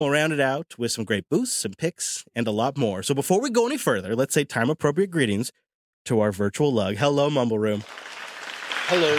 We'll round it out with some great boosts, some picks, and a lot more. So before we go any further, let's say time-appropriate greetings to our virtual lug. Hello, Mumble Room. Hello.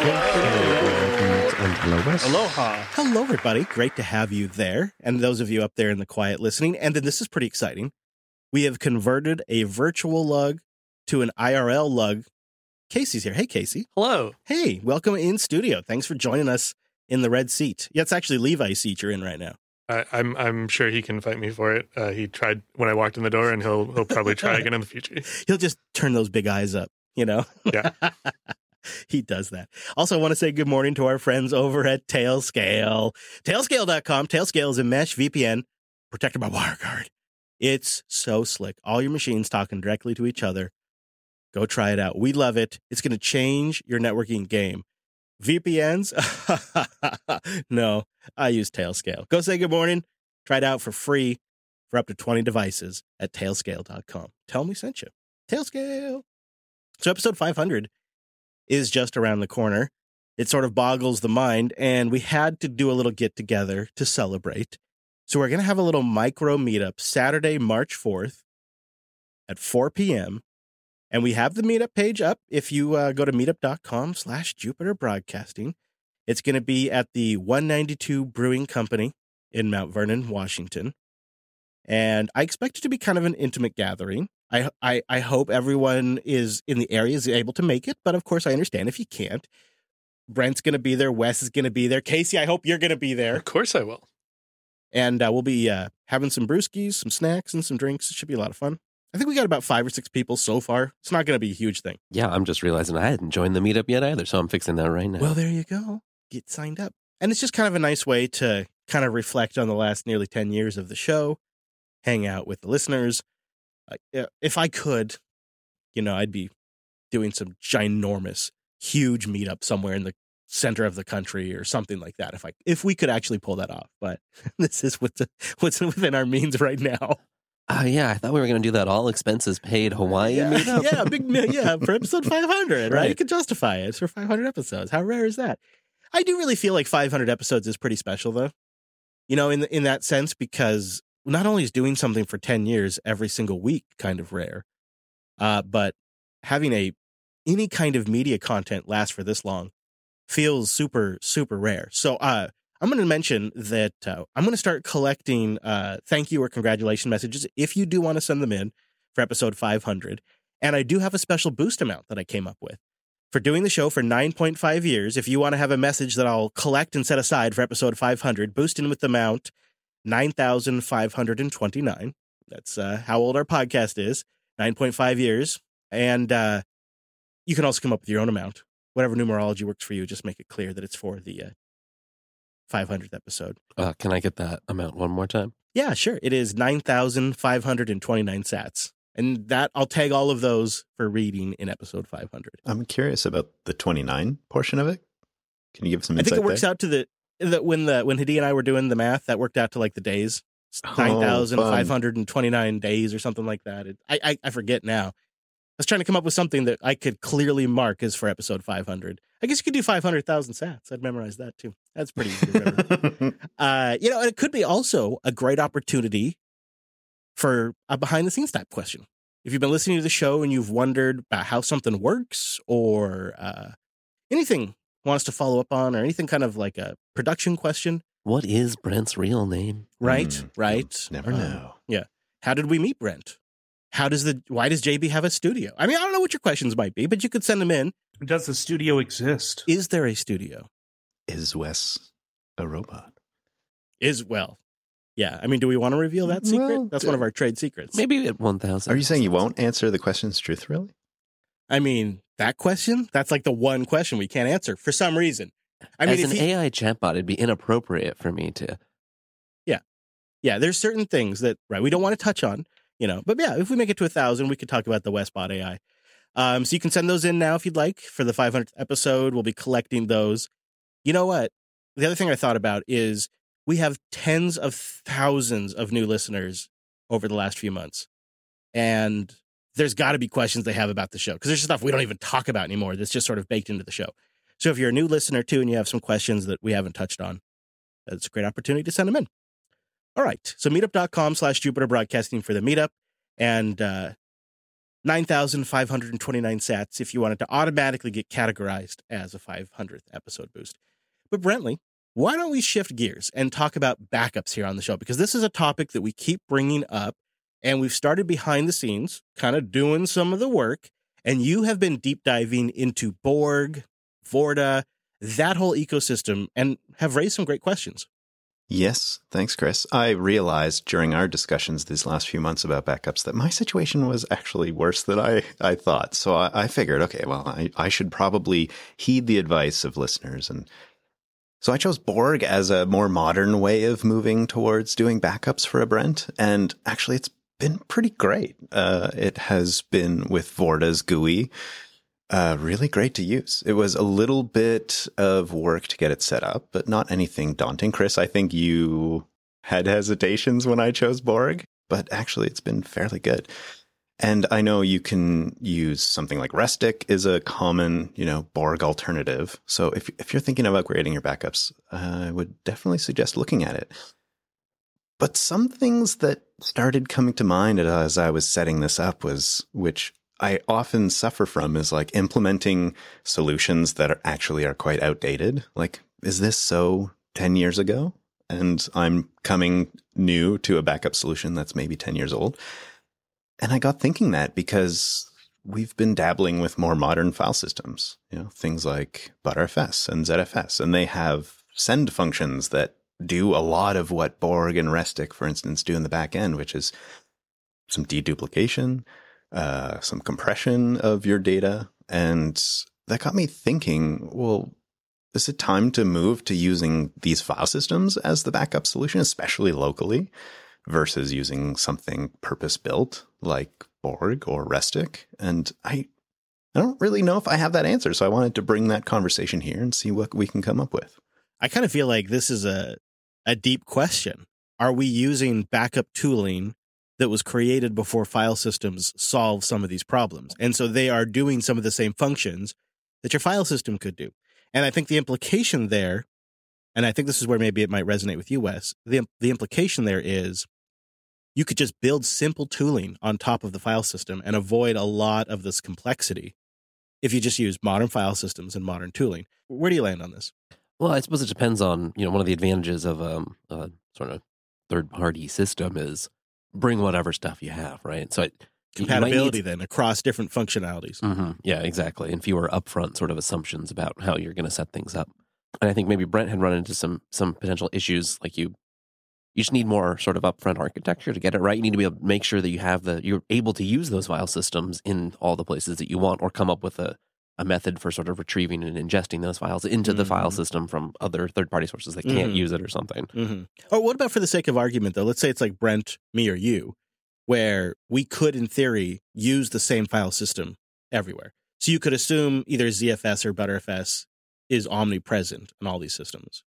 And hello, Wes. Aloha. Hello, everybody. Great to have you there. And those of you up there in the quiet listening. And then this is pretty exciting. We have converted a virtual lug to an IRL lug. Casey's here. Hey, Casey. Hello. Hey, welcome in studio. Thanks for joining us in the red seat. Yeah, it's actually Levi's seat you're in right now. I'm sure he can fight me for it. He tried when I walked in the door, and he'll probably try again in the future. He'll just turn those big eyes up, you know? Yeah. He does that. Also, I want to say good morning to our friends over at Tailscale. Tailscale.com. Tailscale is a mesh VPN protected by WireGuard. It's so slick. All your machines talking directly to each other. Go try it out. We love it. It's going to change your networking game. VPNs? No, I use Tailscale. Go say good morning. Try it out for free for up to 20 devices at tailscale.com. Tell them we sent you. Tailscale. So episode 500 is just around the corner. It sort of boggles the mind, and we had to do a little get-together to celebrate. So we're going to have a little micro meetup Saturday, March 4th at 4 p.m., and we have the meetup page up. If you go to meetup.com/Jupiter Broadcasting, it's going to be at the 192 Brewing Company in Mount Vernon, Washington. And I expect it to be kind of an intimate gathering. I hope everyone is in the area is able to make it. But of course, I understand if you can't. Brent's going to be there. Wes is going to be there. Casey, I hope you're going to be there. Of course I will. And we'll be having some brewskis, some snacks, and some drinks. It should be a lot of fun. I think we got about 5 or 6 people so far. It's not going to be a huge thing. Yeah, I'm just realizing I hadn't joined the meetup yet either, so I'm fixing that right now. Well, there you go. Get signed up. And it's just kind of a nice way to kind of reflect on the last nearly 10 years of the show, hang out with the listeners. If I could, I'd be doing some ginormous, huge meetup somewhere in the center of the country or something like that. If we could actually pull that off. But this is what's within our means right now. Yeah, I thought we were going to do that all expenses paid Hawaiian meetup. For episode 500, right? You could justify it. It's for 500 episodes. How rare is that? I do really feel like 500 episodes is pretty special, though. In that sense, because not only is doing something for 10 years every single week kind of rare, but having any kind of media content last for this long feels super, super rare. So, I'm going to mention that I'm going to start collecting thank you or congratulation messages if you do want to send them in for episode 500. And I do have a special boost amount that I came up with. For doing the show for 9.5 years, if you want to have a message that I'll collect and set aside for episode 500, boost in with the amount 9,529. That's how old our podcast is, 9.5 years. And you can also come up with your own amount. Whatever numerology works for you, just make it clear that it's for the 500th episode. Can I get that amount one more time? Yeah, sure. It is 9,529 sats. And that I'll tag all of those for reading in episode 500. I'm curious about the 29 portion of it. Can you give some insight? I think it works out to when Hadi and I were doing the math, that worked out to like the days. 9,529 days or something like that. I forget now. I was trying to come up with something that I could clearly mark as for episode 500. I guess you could do 500,000 sats. I'd memorize that too. That's pretty easy to remember. And it could be also a great opportunity for a behind the scenes type question. If you've been listening to the show and you've wondered about how something works or anything wants to follow up on or anything kind of like a production question. What is Brent's real name? Right. Never know. Yeah. How did we meet Brent? Why does JB have a studio? I mean, I don't know what your questions might be, but you could send them in. Does the studio exist? Is there a studio? Is Wes a robot? Yeah. I mean, do we want to reveal that secret? Well, That's one of our trade secrets. Maybe at 1,000. Are you saying you won't answer the questions truthfully? I mean, that question, that's like the one question we can't answer for some reason. I mean, as an AI chatbot, it'd be inappropriate for me to. Yeah, there's certain things that, right, we don't want to touch on, But yeah, if we make it to 1,000, we could talk about the Westbot AI. So you can send those in now if you'd like. For the 500th episode, we'll be collecting those. You know what? The other thing I thought about is we have tens of thousands of new listeners over the last few months. And there's got to be questions they have about the show because there's stuff we don't even talk about anymore that's just sort of baked into the show. So if you're a new listener too and you have some questions that we haven't touched on, it's a great opportunity to send them in. All right. So meetup.com/Jupiter Broadcasting for the meetup, and 9,529 sats if you wanted to automatically get categorized as a 500th episode boost. But Brentley, why don't we shift gears and talk about backups here on the show? Because this is a topic that we keep bringing up, and we've started behind the scenes, kind of doing some of the work, and you have been deep diving into Borg, Vorta, that whole ecosystem, and have raised some great questions. Yes, thanks, Chris. I realized during our discussions these last few months about backups that my situation was actually worse than I thought. So I figured, okay, well, I should probably heed the advice of listeners. And so I chose Borg as a more modern way of moving towards doing backups for a Brent. And actually, it's been pretty great. It has been with Vorta's GUI. Really great to use. It was a little bit of work to get it set up, but not anything daunting. Chris, I think you had hesitations when I chose Borg, but actually it's been fairly good. And I know you can use something like Restic is a common, Borg alternative. So if you're thinking of upgrading your backups, I would definitely suggest looking at it. But some things that started coming to mind as I was setting this up which I often suffer from is like implementing solutions that are quite outdated. Like, is this so 10 years ago? And I'm coming new to a backup solution that's maybe 10 years old. And I got thinking that because we've been dabbling with more modern file systems, things like Btrfs and ZFS, and they have send functions that do a lot of what Borg and Restic, for instance, do in the back end, which is some deduplication, some compression of your data. And that got me thinking, well, is it time to move to using these file systems as the backup solution, especially locally, versus using something purpose-built like Borg or Restic? And I don't really know if I have that answer. So I wanted to bring that conversation here and see what we can come up with. I kind of feel like this is a deep question. Are we using backup tooling that was created before file systems solve some of these problems? And so they are doing some of the same functions that your file system could do. And I think the implication there, and I think this is where maybe it might resonate with you, Wes, the implication there is you could just build simple tooling on top of the file system and avoid a lot of this complexity if you just use modern file systems and modern tooling. Where do you land on this? Well, I suppose it depends on, one of the advantages of a sort of third-party system is bring whatever stuff you have, right? So compatibility then across different functionalities. Mm-hmm. Yeah, exactly. And fewer upfront sort of assumptions about how you're going to set things up. And I think maybe Brent had run into some potential issues, like you just need more sort of upfront architecture to get it right. You need to be able to make sure that you're able to use those file systems in all the places that you want, or come up with a method for sort of retrieving and ingesting those files into the file system from other third-party sources that can't use it or something. Mm-hmm. Or what about, for the sake of argument, though, let's say it's like Brent, me, or you, where we could, in theory, use the same file system everywhere. So you could assume either ZFS or Btrfs is omnipresent in all these systems.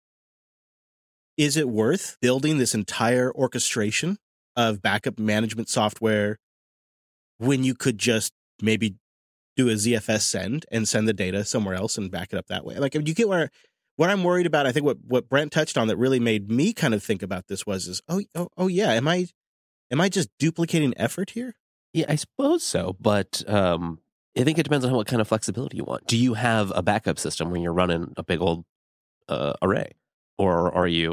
Is it worth building this entire orchestration of backup management software when you could just maybe do a ZFS send and send the data somewhere else and back it up that way? Like, you get where I'm worried about. I think what Brent touched on that really made me kind of think about this was oh yeah, am I just duplicating effort here? Yeah, I suppose so, but I think it depends on what kind of flexibility you want. Do you have a backup system when you're running a big old array, or are you,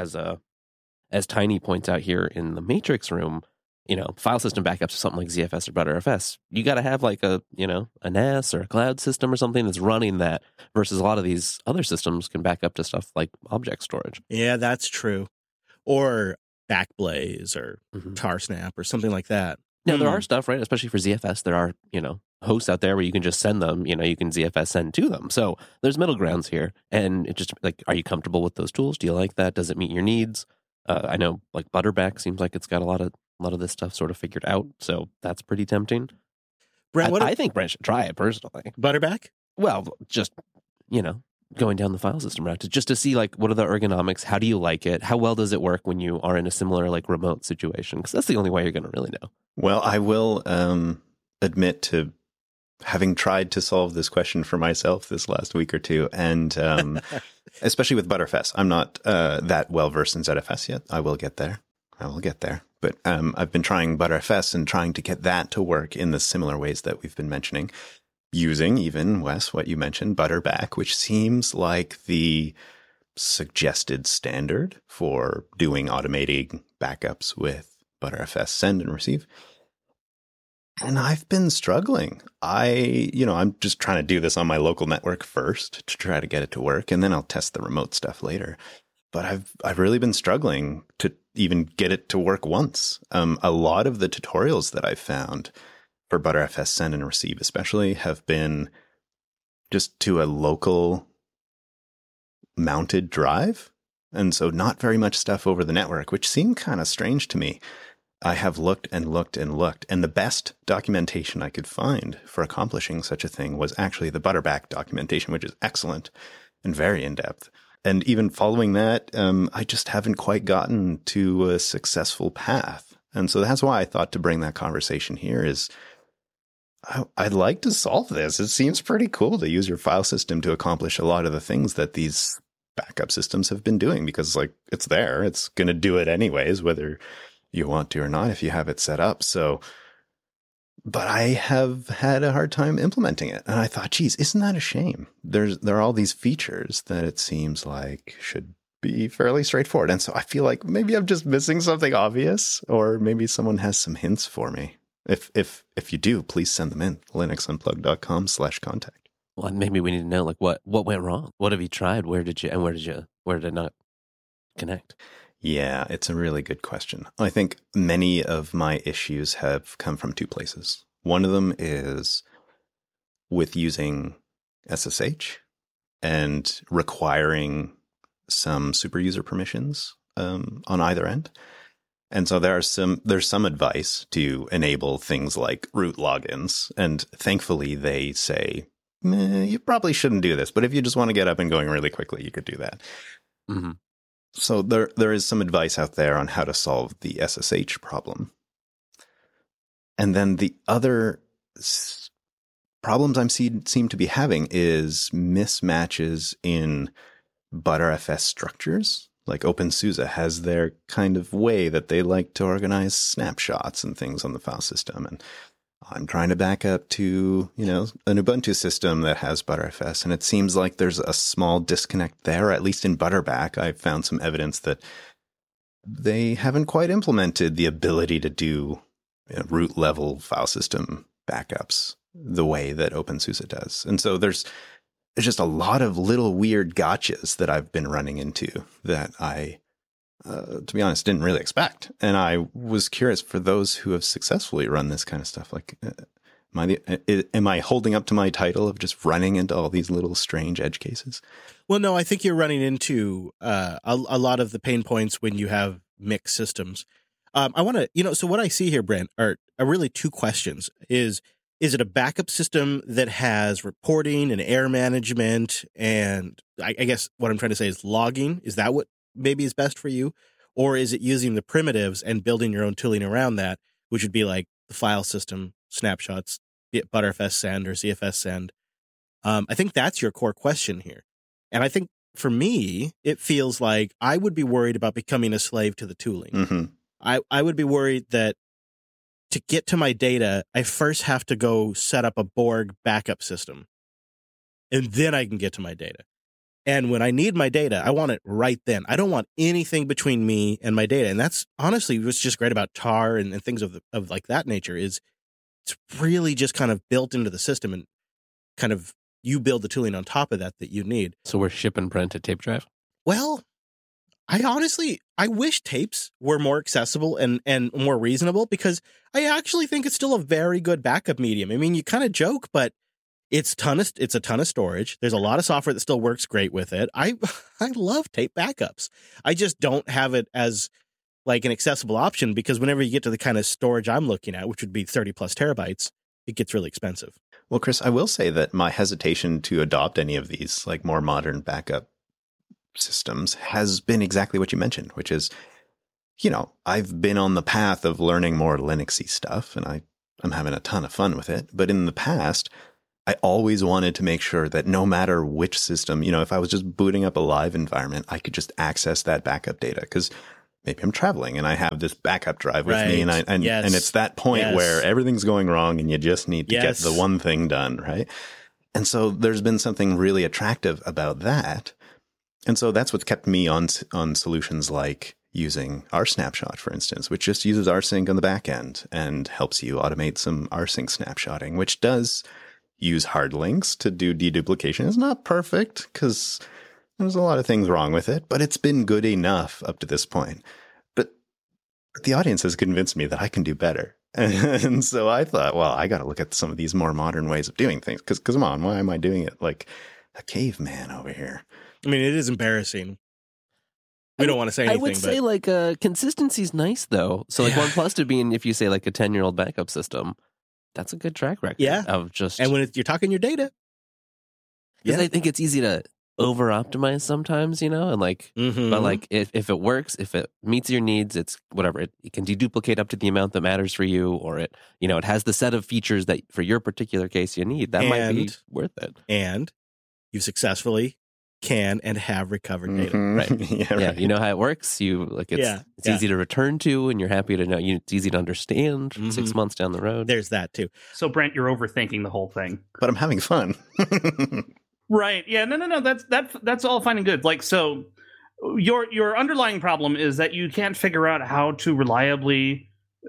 as Tiny points out here in the Matrix room, file system backups or something like ZFS or Btrfs, you got to have like a NAS or a cloud system or something that's running that, versus a lot of these other systems can back up to stuff like object storage. Yeah, that's true. Or Backblaze or Tarsnap or something like that. Now, there are stuff, right? Especially for ZFS, there are, hosts out there where you can just send them, you can ZFS send to them. So there's middle grounds here. And it just, like, are you comfortable with those tools? Do you like that? Does it meet your needs? I know, like, Butterback seems like it's got a lot of this stuff sort of figured out. So that's pretty tempting. Brent, I think Brent should try it personally. Butterback? Well, just, going down the file system route just to see, like, what are the ergonomics? How do you like it? How well does it work when you are in a similar, like, remote situation? Because that's the only way you're going to really know. Well, I will admit to having tried to solve this question for myself this last week or two, and especially with Btrfs. I'm not that well versed in ZFS yet. I will get there. But I've been trying Btrfs and trying to get that to work in the similar ways that we've been mentioning, using even, Wes, what you mentioned, Btrback, which seems like the suggested standard for doing automating backups with Btrfs send and receive. And I've been struggling. I'm just trying to do this on my local network first to try to get it to work, and then I'll test the remote stuff later. But I've really been struggling to even get it to work once. A lot of the tutorials that I've found for Btrfs send and receive especially have been just to a local mounted drive. And so not very much stuff over the network, which seemed kind of strange to me. I have looked and looked and looked, and the best documentation I could find for accomplishing such a thing was actually the Btrback documentation, which is excellent and very in-depth. And even following that, I just haven't quite gotten to a successful path. And so that's why I thought to bring that conversation here is I'd like to solve this. It seems pretty cool to use your file system to accomplish a lot of the things that these backup systems have been doing, because it's there. It's going to do it anyways, whether you want to or not, if you have it set up. So, but I have had a hard time implementing it. And I thought, geez, isn't that a shame? There are all these features that it seems like should be fairly straightforward. And so I feel like maybe I'm just missing something obvious, or maybe someone has some hints for me. If you do, please send them in. linuxunplugged.com/contact. Well, maybe we need to know what went wrong. What have you tried? Where did it not connect? Yeah, it's a really good question. I think many of my issues have come from two places. One of them is with using SSH and requiring some super user permissions on either end. And so there's some advice to enable things like root logins. And thankfully they say, you probably shouldn't do this, but if you just want to get up and going really quickly, you could do that. Mm-hmm. So there is some advice out there on how to solve the SSH problem. And then the other problems I seem to be having is mismatches in Btrfs structures. Like OpenSUSE has their kind of way that they like to organize snapshots and things on the file system. And I'm trying to back up to, an Ubuntu system that has Btrfs, and it seems like there's a small disconnect there. At least in Btrback, I found some evidence that they haven't quite implemented the ability to do root level file system backups the way that OpenSUSE does. And so there's just a lot of little weird gotchas that I've been running into that I, to be honest, didn't really expect. And I was curious, for those who have successfully run this kind of stuff, like, am I holding up to my title of just running into all these little strange edge cases? Well, no, I think you're running into a lot of the pain points when you have mixed systems. I want to, so what I see here, Brent, are really two questions. Is it a backup system that has reporting and error management? And I guess what I'm trying to say is logging. Is that what maybe is best for you? Or is it using the primitives and building your own tooling around that, which would be like the file system snapshots, be it Btrfs send or ZFS send? I think that's your core question here. And I think for me, it feels like I would be worried about becoming a slave to the tooling. Mm-hmm. I would be worried that to get to my data, I first have to go set up a Borg backup system, and then I can get to my data. And when I need my data, I want it right then. I don't want anything between me and my data. And that's honestly what's just great about tar and things of like that nature is it's really just kind of built into the system, and kind of you build the tooling on top of that you need. So we're shipping Brent a tape drive? Well, I wish tapes were more accessible and more reasonable, because I actually think it's still a very good backup medium. I mean, you kind of joke, but it's a ton of storage. There's a lot of software that still works great with it. I love tape backups. I just don't have it as like an accessible option, because whenever you get to the kind of storage I'm looking at, which would be 30 plus terabytes, it gets really expensive. Well, Chris, I will say that my hesitation to adopt any of these like more modern backup systems has been exactly what you mentioned, which is, I've been on the path of learning more Linuxy stuff, and I I'm having a ton of fun with it. But in the past, I always wanted to make sure that no matter which system, if I was just booting up a live environment, I could just access that backup data, because maybe I'm traveling and I have this backup drive with me, and it's that point where everything's going wrong and you just need to get the one thing done, right? And so there's been something really attractive about that. And so that's what's kept me on solutions like using rsnapshot, for instance, which just uses rsync on the back end and helps you automate some rsync snapshotting, which does use hard links to do deduplication. It's not perfect because there's a lot of things wrong with it, but it's been good enough up to this point. But the audience has convinced me that I can do better. And so I thought, well, I got to look at some of these more modern ways of doing things, because come on, why am I doing it like a caveman over here? I mean, it is embarrassing. We don't want to say anything. I would say like consistency's nice though. So like OnePlus to being, if you say like a 10-year-old backup system, that's a good track record. Yeah. Of just, and when you're talking your data, because I think it's easy to over optimize sometimes, and like, but like if it works, if it meets your needs, it's whatever. It can deduplicate up to the amount that matters for you, or it has the set of features that for your particular case you need. That might be worth it. And you successfully can and have recovered data, right? Right. You know how it works. It's easy to return to, and you're happy to know. It's easy to understand 6 months down the road. There's that too. So Brent, you're overthinking the whole thing. But I'm having fun. Right. Yeah. No. That's all fine and good. Like, so your underlying problem is that you can't figure out how to reliably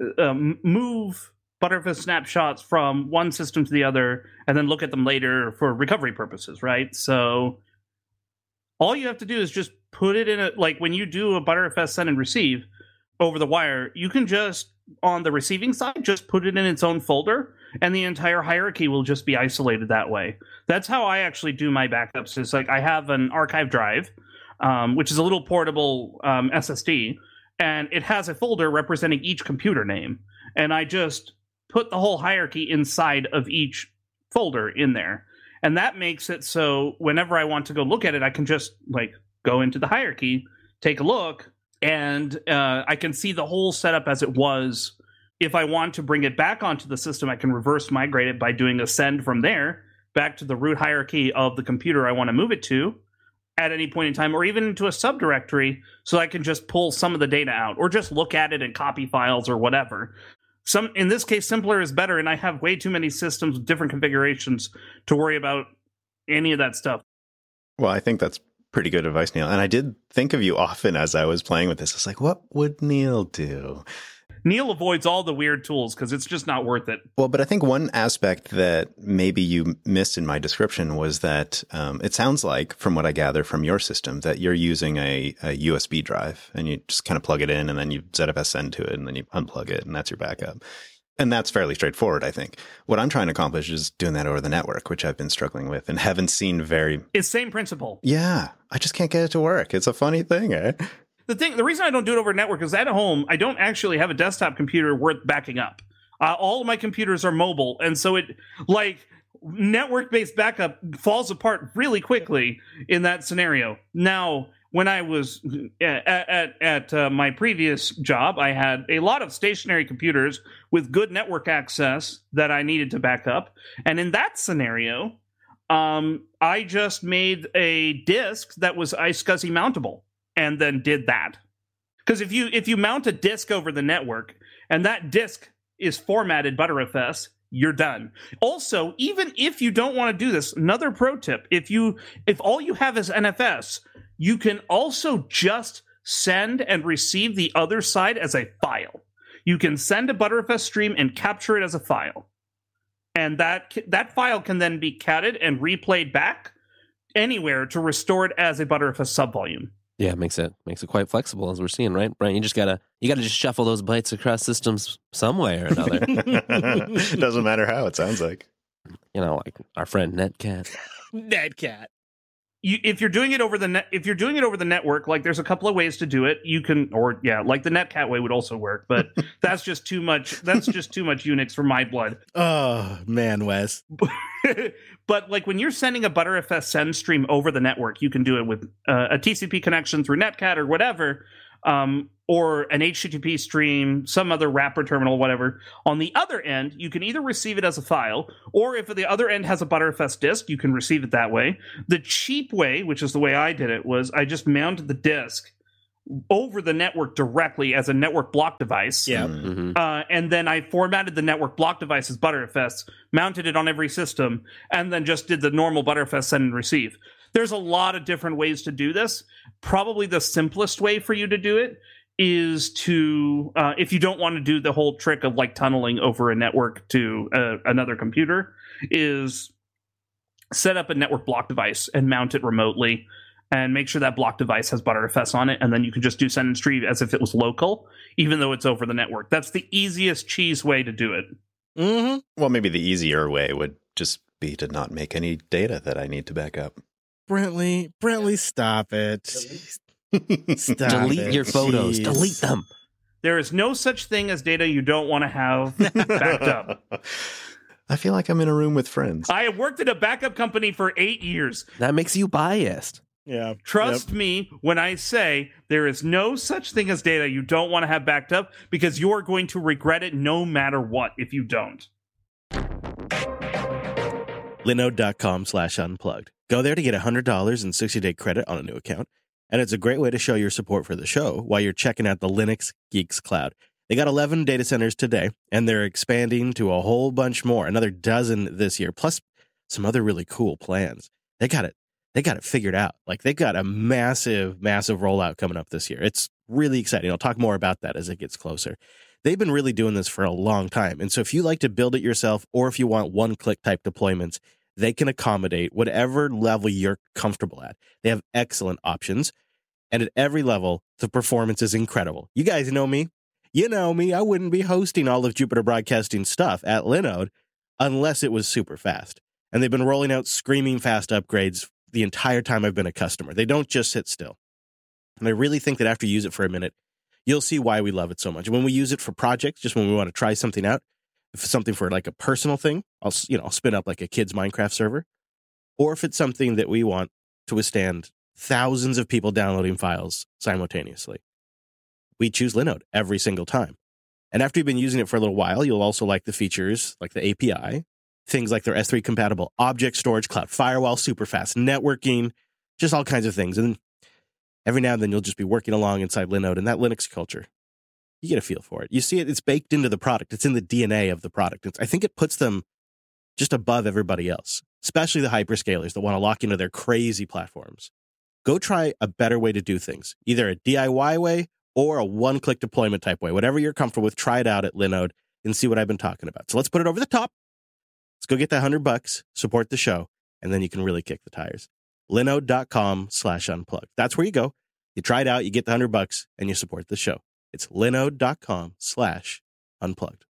move Btrfs snapshots from one system to the other and then look at them later for recovery purposes, right? So all you have to do is just put it in like when you do a Btrfs send and receive over the wire, you can just, on the receiving side, just put it in its own folder, and the entire hierarchy will just be isolated that way. That's how I actually do my backups. Is like I have an archive drive, which is a little portable SSD, and it has a folder representing each computer name, and I just put the whole hierarchy inside of each folder in there. And that makes it so whenever I want to go look at it, I can just like go into the hierarchy, take a look, and I can see the whole setup as it was. If I want to bring it back onto the system, I can reverse migrate it by doing a send from there back to the root hierarchy of the computer I want to move it to at any point in time, or even into a subdirectory, so I can just pull some of the data out or just look at it and copy files or whatever. In this case, simpler is better, and I have way too many systems with different configurations to worry about any of that stuff. Well, I think that's pretty good advice, Neil. And I did think of you often as I was playing with this. I was like, what would Neil do? Neil avoids all the weird tools because it's just not worth it. Well, but I think one aspect that maybe you missed in my description was that it sounds like, from what I gather from your system, that you're using a USB drive, and you just kind of plug it in, and then you ZFS send to it, and then you unplug it, and that's your backup. And that's fairly straightforward, I think. What I'm trying to accomplish is doing that over the network, which I've been struggling with and haven't seen very... It's same principle. Yeah. I just can't get it to work. It's a funny thing, eh? The reason I don't do it over network is at home, I don't actually have a desktop computer worth backing up. All of my computers are mobile, and so network-based backup falls apart really quickly in that scenario. Now, when I was at my previous job, I had a lot of stationary computers with good network access that I needed to back up, and in that scenario, I just made a disk that was iSCSI mountable. And then did that. Because if you mount a disk over the network and that disk is formatted Btrfs, you're done. Also, even if you don't want to do this, another pro tip, if all you have is NFS, you can also just send and receive the other side as a file. You can send a Btrfs stream and capture it as a file. And that file can then be catted and replayed back anywhere to restore it as a Btrfs subvolume. Yeah, it makes it quite flexible, as we're seeing, right, Brian? You gotta just shuffle those bytes across systems some way or another. Doesn't matter how, it sounds like. Like our friend Netcat. Netcat. If you're doing it over the network, like there's a couple of ways to do it. You can, like the Netcat way would also work, but that's just too much. That's just too much Unix for my blood. Oh man, Wes. But like when you're sending a Btrfs send stream over the network, you can do it with a TCP connection through Netcat or whatever. or an HTTP stream, some other wrapper terminal, whatever. On the other end, you can either receive it as a file, or if the other end has a Btrfs disk, you can receive it that way. The cheap way, which is the way I did it, was I just mounted the disk over the network directly as a network block device. Yeah. Mm-hmm. And then I formatted the network block device as Btrfs, mounted it on every system, and then just did the normal Btrfs send and receive. There's a lot of different ways to do this. Probably the simplest way for you to do it is to, if you don't want to do the whole trick of like tunneling over a network to another computer, is set up a network block device and mount it remotely. And make sure that block device has Btrfs on it, and then you can just do send and retrieve as if it was local, even though it's over the network. That's the easiest cheese way to do it. Mm-hmm. Well, maybe the easier way would just be to not make any data that I need to back up. Brentley, stop it. Stop Delete it. your photos. Jeez. Delete them. There is no such thing as data you don't want to have backed up. I feel like I'm in a room with friends. I have worked at a backup company for 8 years. That makes you biased. Yeah. Trust me when I say there is no such thing as data you don't want to have backed up, because you're going to regret it no matter what if you don't. Linode.com/unplugged. Go there to get $100 and 60-day credit on a new account. And it's a great way to show your support for the show while you're checking out the Linux Geeks Cloud. They got 11 data centers today, and they're expanding to a whole bunch more, another dozen this year, plus some other really cool plans. They got it figured out. Like, they got a massive rollout coming up this year. It's really exciting. I'll talk more about that as it gets closer. They've been really doing this for a long time. And so if you like to build it yourself, or if you want one-click type deployments, they can accommodate whatever level you're comfortable at. They have excellent options. And at every level, the performance is incredible. You guys know me. You know me. I wouldn't be hosting all of Jupiter Broadcasting stuff at Linode unless it was super fast. And they've been rolling out screaming fast upgrades the entire time I've been a customer. They don't just sit still. And I really think that after you use it for a minute, you'll see why we love it so much. When we use it for projects, just when we want to try something out, if it's something for like a personal thing, I'll spin up like a kid's Minecraft server. Or if it's something that we want to withstand thousands of people downloading files simultaneously, we choose Linode every single time. And after you've been using it for a little while, you'll also like the features like the API, things like their S3 compatible object storage, cloud firewall, super fast networking, just all kinds of things. And every now and then you'll just be working along inside Linode, and that Linux culture, you get a feel for it. You see it, it's baked into the product. It's in the DNA of the product. I think it puts them just above everybody else, especially the hyperscalers that want to lock into their crazy platforms. Go try a better way to do things, either a DIY way or a one-click deployment type way. Whatever you're comfortable with, try it out at Linode and see what I've been talking about. So let's put it over the top. Let's go get that $100, support the show, and then you can really kick the tires. Linode.com/unplugged. That's where you go. You try it out, you get the $100, and you support the show. It's Linode.com/unplugged.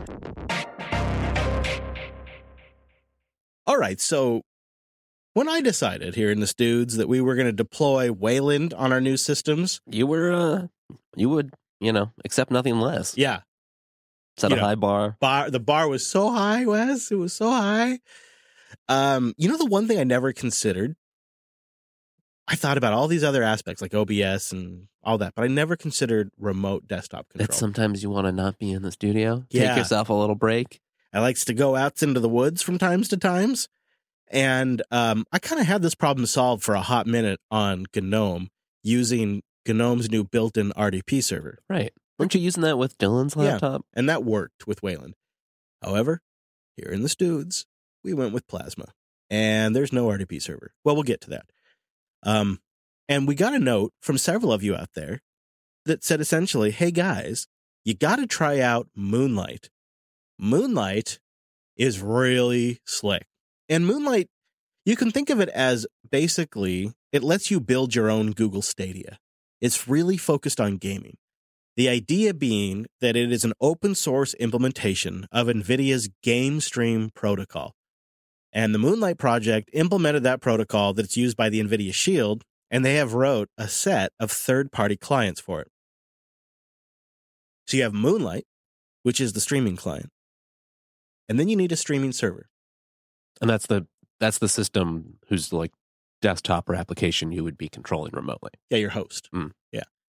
All right, so when I decided here in the Studs that we were going to deploy Wayland on our new systems, You would, accept nothing less. yeah, Set a high bar. the bar was so high, Wes. It was so high. The one thing I never considered, I thought about all these other aspects like OBS and all that, but I never considered remote desktop control. That sometimes you want to not be in the studio. Yeah. Take yourself a little break. I likes to go out into the woods from times to times. And I kind of had this problem solved for a hot minute on GNOME using GNOME's new built-in RDP server. Right. Weren't you using that with Dylan's Yeah. laptop? And that worked with Wayland. However, here in the Studs, we went with Plasma. And there's no RDP server. Well, we'll get to that. And we got a note from several of you out there that said essentially, hey guys, you got to try out Moonlight. Moonlight is really slick. And Moonlight, you can think of it as basically, it lets you build your own Google Stadia. It's really focused on gaming. The idea being that it is an open source implementation of NVIDIA's Game Stream protocol. And the Moonlight project implemented that protocol that's used by the NVIDIA Shield, and they have wrote a set of third-party clients for it. So you have Moonlight, which is the streaming client, and then you need a streaming server. And that's the system whose desktop or application you would be controlling remotely. Yeah, your host. Mm. Yeah.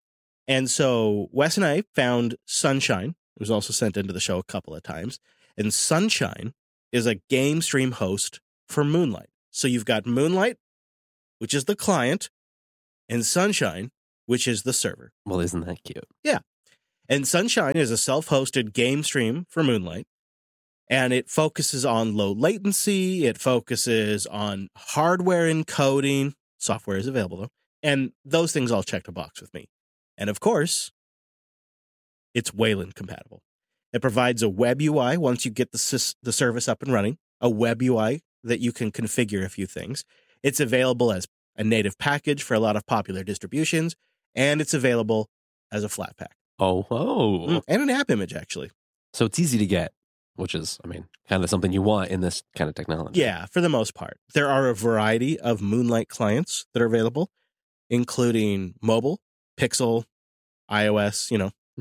And so Wes and I found Sunshine. It was also sent into the show a couple of times. And Sunshine is a game stream host for Moonlight. So you've got Moonlight, which is the client, and Sunshine, which is the server. Well, isn't that cute? Yeah. And Sunshine is a self-hosted game stream for Moonlight. And it focuses on low latency. It focuses on hardware encoding. Software is available, though. And those things all checked a box with me. And of course, it's Wayland compatible. It provides a web UI once you get the service up and running, a web UI that you can configure a few things. It's available as a native package for a lot of popular distributions, and it's available as a Flatpak. Oh. And an app image, actually. So it's easy to get, which is, kind of something you want in this kind of technology. Yeah, for the most part. There are a variety of Moonlight clients that are available, including mobile, Pixel, iOS,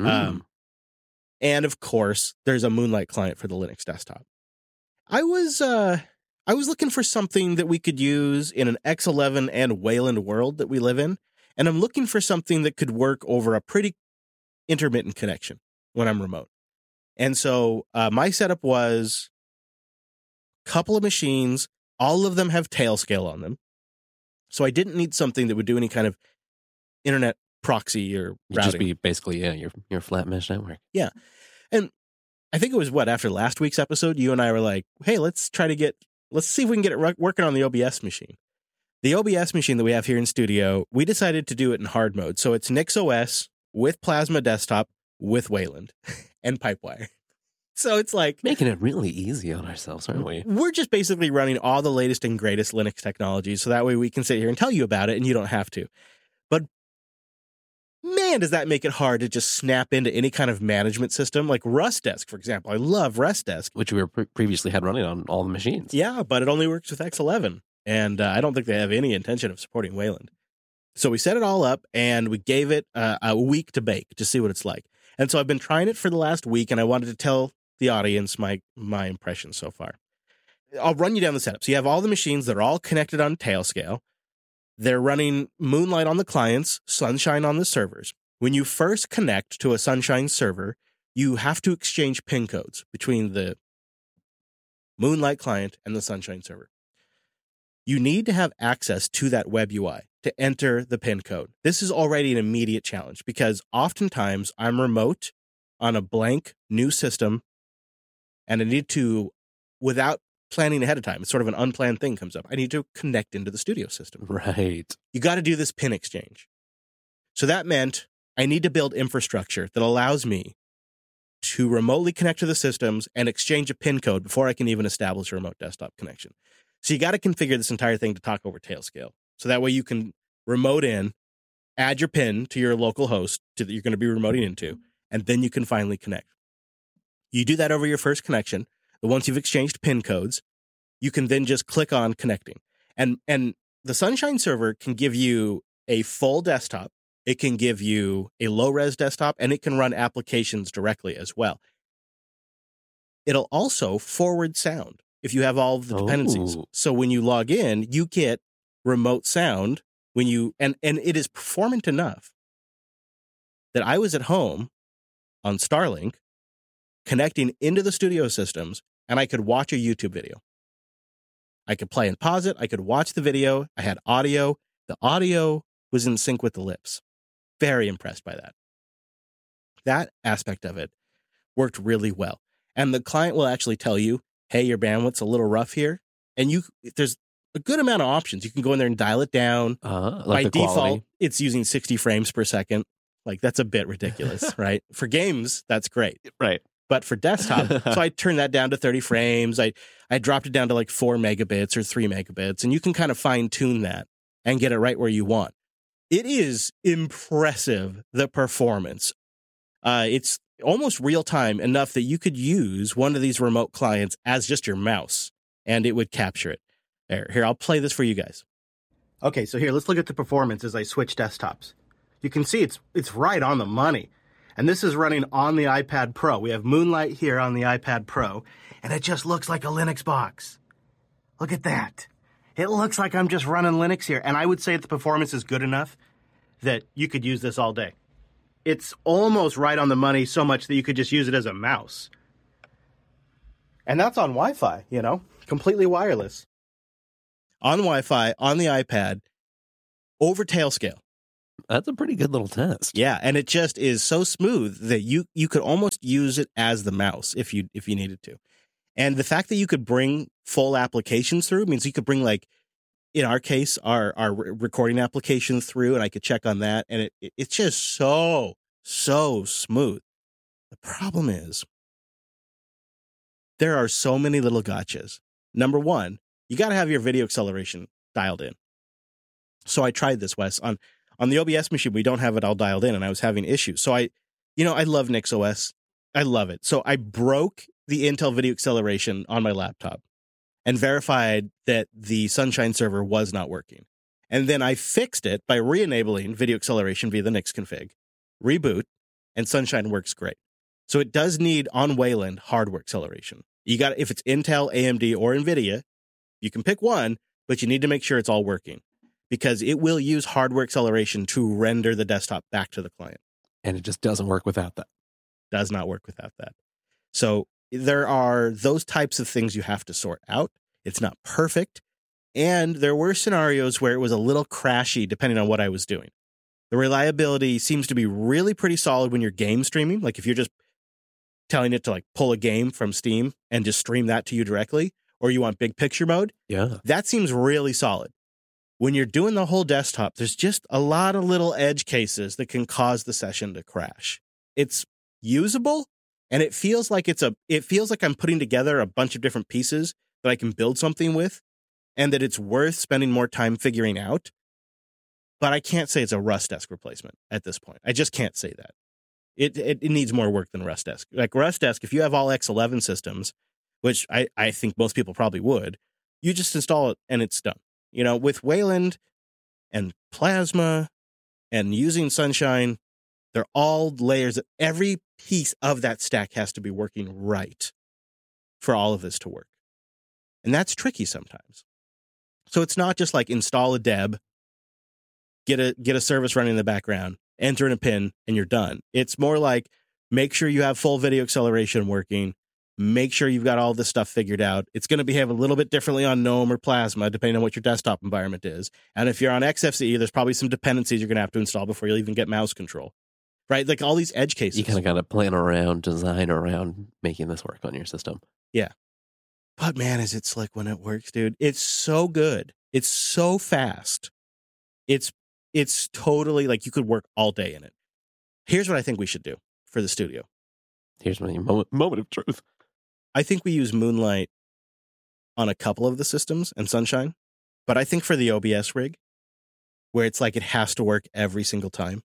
and of course, there's a Moonlight client for the Linux desktop. I was looking for something that we could use in an X11 and Wayland world that we live in, and I'm looking for something that could work over a pretty intermittent connection when I'm remote. And so my setup was a couple of machines. All of them have Tailscale on them. So I didn't need something that would do any kind of internet proxy or routing. It'd just be basically, your flat mesh network. Yeah. And I think it was after last week's episode, you and I were like, hey, let's see if we can get it working on the OBS machine. The OBS machine that we have here in studio, we decided to do it in hard mode. So it's NixOS with Plasma Desktop with Wayland and Pipewire. So it's like making it really easy on ourselves, aren't we? We're just basically running all the latest and greatest Linux technologies. So that way we can sit here and tell you about it and you don't have to. But man, does that make it hard to just snap into any kind of management system like RustDesk, for example. I love RustDesk. Which we were previously had running on all the machines. Yeah, but it only works with X11. And I don't think they have any intention of supporting Wayland. So we set it all up and we gave it a week to bake to see what it's like. And so I've been trying it for the last week and I wanted to tell the audience my impressions so far. I'll run you down the setup. So you have all the machines that are all connected on Tailscale. They're running Moonlight on the clients, Sunshine on the servers. When you first connect to a Sunshine server, you have to exchange PIN codes between the Moonlight client and the Sunshine server. You need to have access to that web UI to enter the PIN code. This is already an immediate challenge because oftentimes I'm remote on a blank new system and I need to, without planning ahead of time, it's sort of an unplanned thing comes up. I need to connect into the studio system. Right. You got to do this PIN exchange. So that meant I need to build infrastructure that allows me to remotely connect to the systems and exchange a PIN code before I can even establish a remote desktop connection. So you got to configure this entire thing to talk over Tailscale. So that way you can remote in, add your PIN to your local host that you're going to be remoting into, and then you can finally connect. You do that over your first connection. But once you've exchanged PIN codes, you can then just click on connecting. And the Sunshine server can give you a full desktop. It can give you a low-res desktop, and it can run applications directly as well. It'll also forward sound if you have all of the dependencies. Oh. So when you log in, you get remote sound when you and it is performant enough that I was at home on Starlink connecting into the studio systems and I could watch a YouTube video. I could play and pause it. I could watch the video. I had audio. The audio was in sync with the lips. Very impressed by that. That aspect of it worked really well. And the client will actually tell you, hey, your bandwidth's a little rough here. And there's a good amount of options. You can go in there and dial it down. Like by default, it's using 60 frames per second. Like, that's a bit ridiculous, right? For games, that's great. Right. But for desktop, so I turned that down to 30 frames. I dropped it down to like 4 megabits or 3 megabits. And you can kind of fine tune that and get it right where you want. It is impressive, the performance. It's almost real time enough that you could use one of these remote clients as just your mouse and it would capture it. Here, I'll play this for you guys. Okay, so here, let's look at the performance as I switch desktops. You can see it's right on the money. And this is running on the iPad Pro. We have Moonlight here on the iPad Pro, and it just looks like a Linux box. Look at that. It looks like I'm just running Linux here. And I would say the performance is good enough that you could use this all day. It's almost right on the money, so much that you could just use it as a mouse. And that's on Wi-Fi, completely wireless. On Wi-Fi, on the iPad, over Tailscale. That's a pretty good little test. Yeah, and it just is so smooth that you could almost use it as the mouse if you needed to. And the fact that you could bring full applications through means you could bring, like, in our case, our recording applications through, and I could check on that. And it's just so smooth. The problem is there are so many little gotchas. Number one, you got to have your video acceleration dialed in. So I tried this, Wes. On the OBS machine, we don't have it all dialed in, and I was having issues. So I love NixOS. I love it. So I broke the Intel video acceleration on my laptop and verified that the Sunshine server was not working. And then I fixed it by re-enabling video acceleration via the Nix config, reboot, and Sunshine works great. So it does need, on Wayland, hardware acceleration. If it's Intel, AMD, or NVIDIA, you can pick one, but you need to make sure it's all working, because it will use hardware acceleration to render the desktop back to the client. And it just doesn't work without that. Does not work without that. So there are those types of things you have to sort out. It's not perfect. And there were scenarios where it was a little crashy depending on what I was doing. The reliability seems to be really pretty solid when you're game streaming. Like if you're just telling it to, like, pull a game from Steam and just stream that to you directly, or you want big picture mode. Yeah. That seems really solid. When you're doing the whole desktop, there's just a lot of little edge cases that can cause the session to crash. It's usable, and it feels like I'm putting together a bunch of different pieces that I can build something with, and that it's worth spending more time figuring out. But I can't say it's a Rustdesk replacement at this point. I just can't say that. It needs more work than Rustdesk. Like Rustdesk, if you have all X11 systems, which I think most people probably would, you just install it and it's done. With Wayland and Plasma and using Sunshine, they're all layers that every piece of that stack has to be working right for all of this to work. And that's tricky sometimes. So it's not just like install a deb, get a service running in the background, enter in a pin, and you're done. It's more like make sure you have full video acceleration working. Make sure you've got all this stuff figured out. It's going to behave a little bit differently on GNOME or Plasma, depending on what your desktop environment is. And if you're on XFCE, there's probably some dependencies you're going to have to install before you'll even get mouse control. Right? Like all these edge cases. You kind of got to plan around, design around making this work on your system. Yeah. But man, is it slick when it works, dude. It's so good. It's so fast. It's totally like you could work all day in it. Here's what I think we should do for the studio. Here's my moment of truth. I think we use Moonlight on a couple of the systems and Sunshine, but I think for the OBS rig, where it's like it has to work every single time,